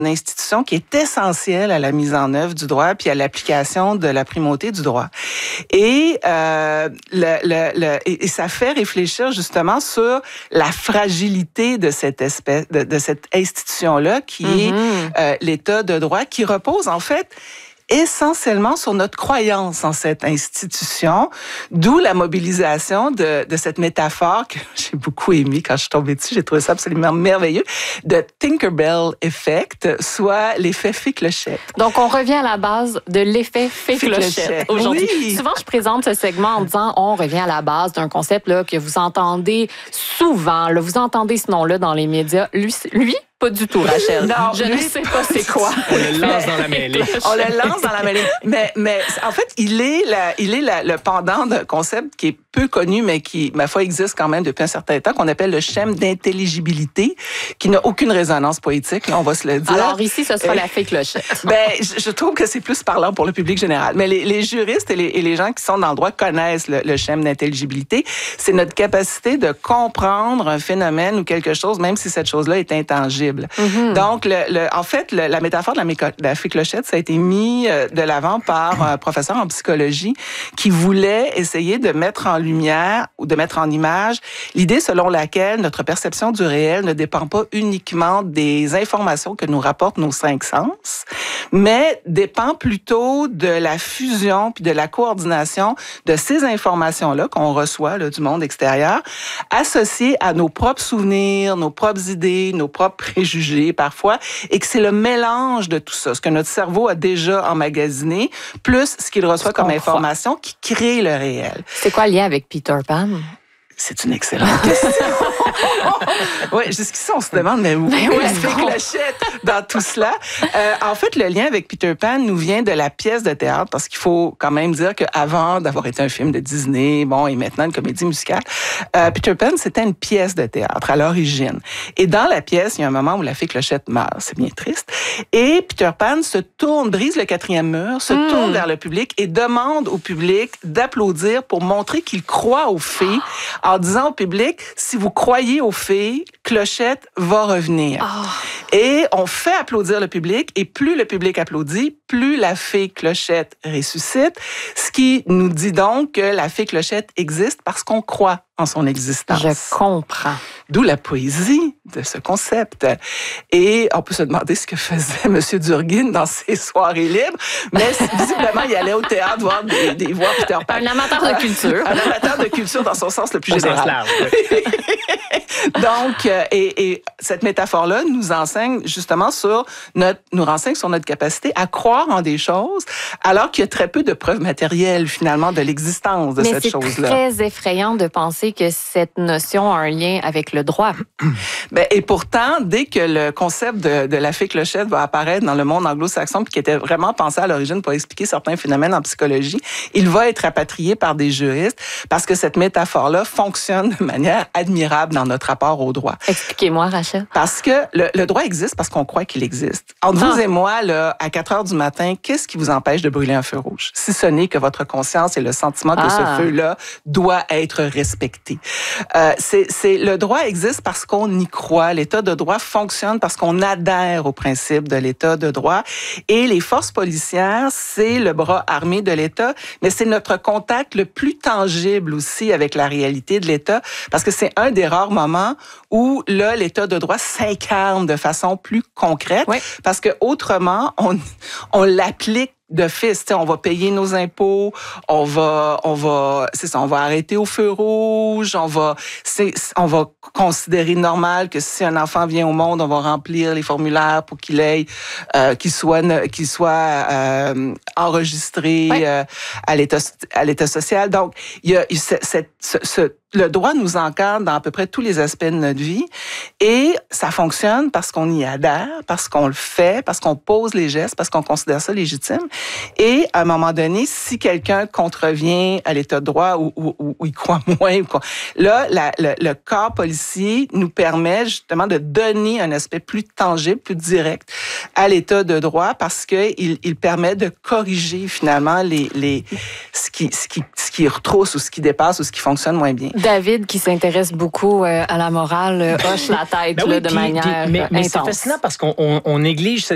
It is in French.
institution qui est essentielle à la mise en œuvre du droit puis à l'application de la primauté du droit. Et, et ça fait réfléchir justement sur la fragilité de cette espèce, de cette institution-là qui est l'État de droit, qui repose en fait essentiellement sur notre croyance en cette institution, d'où la mobilisation de cette métaphore que j'ai beaucoup aimée quand je suis tombée dessus, j'ai trouvé ça absolument merveilleux, de Tinkerbell Effect, soit l'effet fée-clochette. Donc, on revient à la base de l'effet fée-clochette aujourd'hui. Oui. Souvent, je présente ce segment en disant on revient à la base d'un concept là, que vous entendez souvent, là, vous entendez ce nom-là dans les médias. Lui pas du tout, Rachel. Non, je ne sais pas c'est quoi. On le lance dans la mêlée. On le lance dans la mêlée. Mais en fait, il est le pendant d'un concept qui est peu connu, mais qui, ma foi, existe quand même depuis un certain temps, qu'on appelle le schème d'intelligibilité, qui n'a aucune résonance poétique, là, on va se le dire. Alors ici, ce sera la fée-clochette. Je trouve que c'est plus parlant pour le public général. Mais les juristes et les gens qui sont dans le droit connaissent le schème d'intelligibilité. C'est notre capacité de comprendre un phénomène ou quelque chose, même si cette chose-là est intangible. Donc, en fait, la métaphore de la fée-clochette, ça a été mis de l'avant par un professeur en psychologie qui voulait essayer de mettre en lumière ou de mettre en image l'idée selon laquelle notre perception du réel ne dépend pas uniquement des informations que nous rapportent nos 5 sens, mais dépend plutôt de la fusion puis de la coordination de ces informations-là qu'on reçoit là, du monde extérieur, associées à nos propres souvenirs, nos propres idées, nos propres préjugés parfois, et que c'est le mélange de tout ça, ce que notre cerveau a déjà emmagasiné, plus ce qu'il reçoit comme information qui crée le réel. C'est quoi le lien avec Peter Pan? C'est une excellente question. Oui, jusqu'ici, on se demande, mais où est-ce que Clochette dans tout cela? En fait, le lien avec Peter Pan nous vient de la pièce de théâtre, parce qu'il faut quand même dire qu'avant d'avoir été un film de Disney, et maintenant une comédie musicale, Peter Pan, c'était une pièce de théâtre à l'origine. Et dans la pièce, il y a un moment où la fée Clochette meurt. C'est bien triste. Et Peter Pan se tourne, brise le 4e mur, se tourne vers le public et demande au public d'applaudir pour montrer qu'il croit aux fées, en disant au public, si vous croyez aux fées, Clochette va revenir. Et on fait applaudir le public, et plus le public applaudit, plus la fée Clochette ressuscite, ce qui nous dit donc que la fée Clochette existe parce qu'on croit en son existence. Je comprends. D'où la poésie de ce concept. Et on peut se demander ce que faisait M. Durguin dans ses soirées libres, mais visiblement, il allait au théâtre voir des voix Peter Pan. Un amateur de culture. Un amateur de culture dans son sens le plus général. Sens large, oui. Donc, et cette métaphore-là nous enseigne justement nous renseigne sur notre capacité à croire en des choses, alors qu'il y a très peu de preuves matérielles, finalement, de l'existence de cette chose-là. Mais c'est très effrayant de penser que cette notion a un lien avec le droit. Et pourtant, dès que le concept de la fée Clochette va apparaître dans le monde anglo-saxon, puis qui était vraiment pensé à l'origine pour expliquer certains phénomènes en psychologie, il va être rapatrié par des juristes parce que cette métaphore-là fonctionne de manière admirable dans notre rapport au droit. Expliquez-moi, Rachel. Parce que le droit existe parce qu'on croit qu'il existe. Entre vous et moi, là, à 4 heures du matin, qu'est-ce qui vous empêche de brûler un feu rouge? Si ce n'est que votre conscience et le sentiment que ce feu-là doit être respecté. Le droit existe parce qu'on y croit. L'État de droit fonctionne parce qu'on adhère au principe de l'État de droit. Et les forces policières, c'est le bras armé de l'État, mais c'est notre contact le plus tangible aussi avec la réalité de l'État, parce que c'est un des rares moments où là, l'État de droit s'incarne de façon plus concrète, parce que autrement, on l'applique d'office. On va payer nos impôts, on va arrêter au feu rouge, on va considérer normal que si un enfant vient au monde, on va remplir les formulaires pour qu'il soit enregistré à l'état social. Donc, il y a le droit nous encadre dans à peu près tous les aspects de notre vie, et ça fonctionne parce qu'on y adhère, parce qu'on le fait, parce qu'on pose les gestes, parce qu'on considère ça légitime. Et à un moment donné, si quelqu'un contrevient à l'état de droit ou il croit moins, là, le corps policier nous permet justement de donner un aspect plus tangible, plus direct à l'état de droit, parce que il permet de corriger finalement ce qui retrousse ou ce qui dépasse ou ce qui fonctionne moins bien. David, qui s'intéresse beaucoup à la morale, hoche la tête de manière intense. Mais c'est fascinant parce qu'on néglige